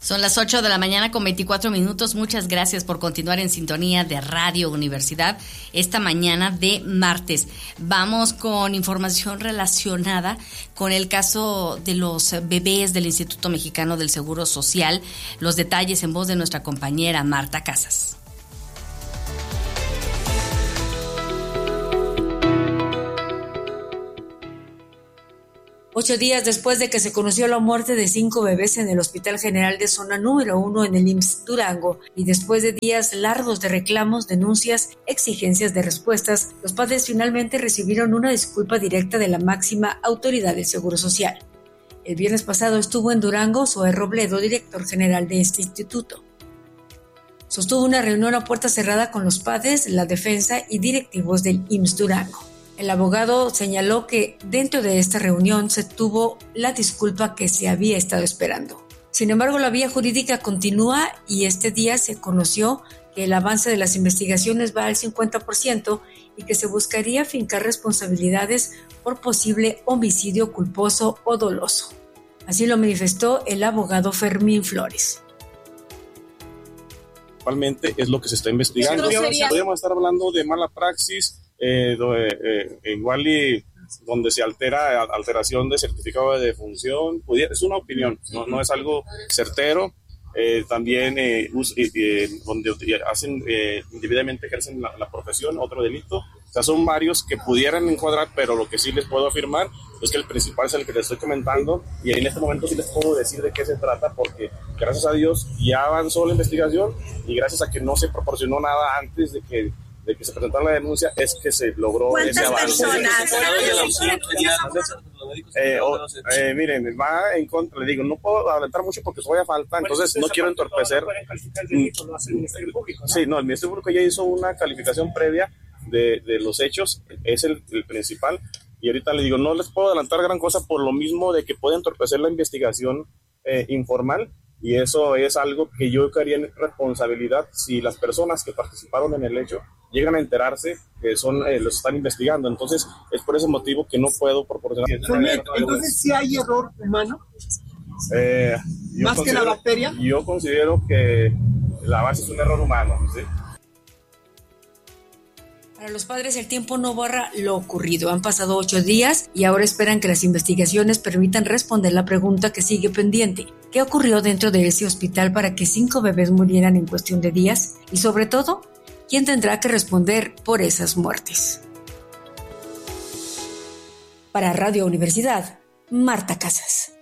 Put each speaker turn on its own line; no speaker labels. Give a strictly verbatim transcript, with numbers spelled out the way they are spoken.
Son las ocho de la mañana con veinticuatro minutos. Muchas gracias por continuar en sintonía de Radio Universidad esta mañana de martes. Vamos con información relacionada con el caso de los bebés del Instituto Mexicano del Seguro Social. Los detalles en voz de nuestra compañera Marta Casas.
Ocho días después de que se conoció la muerte de cinco bebés en el Hospital General de Zona Número uno en el I M S S Durango, y después de días largos de reclamos, denuncias, exigencias de respuestas, los padres finalmente recibieron una disculpa directa de la máxima autoridad del Seguro Social. El viernes pasado estuvo en Durango Zoé Robledo, director general de este instituto. Sostuvo una reunión a puerta cerrada con los padres, la defensa y directivos del I M S S Durango. El abogado señaló que dentro de esta reunión se tuvo la disculpa que se había estado esperando. Sin embargo, la vía jurídica continúa y este día se conoció que el avance de las investigaciones va al cincuenta por ciento y que se buscaría fincar responsabilidades por posible homicidio culposo o doloso. Así lo manifestó el abogado Fermín Flores.
Actualmente es lo que se está investigando. Podríamos estar hablando de mala praxis, Eh, do, eh, eh, igual y donde se altera alteración de certificado de defunción, pudiera, es una opinión, no, no es algo certero. Eh, también eh, us, eh, eh, donde hacen eh, indebidamente ejercen la, la profesión, otro delito. O sea, son varios que pudieran encuadrar, pero lo que sí les puedo afirmar es que el principal es el que les estoy comentando, y en este momento sí les puedo decir de qué se trata, porque gracias a Dios ya avanzó la investigación y gracias a que no se proporcionó nada antes de que de que se presentara la denuncia, es que se logró ese avance.
¿Cuántas personas?
Eh, oh, eh, miren, va en contra, le digo, no puedo adelantar mucho porque todavía falta, entonces no quiero entorpecer. Sí, no, el Ministerio Público ya hizo una calificación previa de, de los hechos, es el, el principal, y ahorita le digo, no les puedo adelantar gran cosa por lo mismo de que puede entorpecer la investigación eh, informal. Y eso es algo que yo haría en responsabilidad si las personas que participaron en el hecho llegan a enterarse que son eh, los están investigando. Entonces, es por ese motivo que no puedo proporcionar.
Entonces, ¿sí hay error humano?
Eh,
¿Más que la bacteria?
Yo considero que la base es un error humano, ¿sí?
Para los padres, el tiempo no borra lo ocurrido. Han pasado ocho días y ahora esperan que las investigaciones permitan responder la pregunta que sigue pendiente. ¿Qué ocurrió dentro de ese hospital para que cinco bebés murieran en cuestión de días? Y sobre todo, ¿quién tendrá que responder por esas muertes? Para Radio Universidad, Marta Casas.